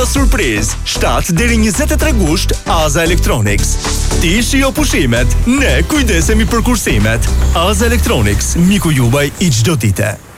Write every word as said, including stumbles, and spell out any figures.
dhurata surprizë. shtatë deri njëzet e tre gusht Aza Electronics. Ti shijo pushimet, ne kujdesemi për kursimet. Aza Electronics, miku juaj i çdo dite.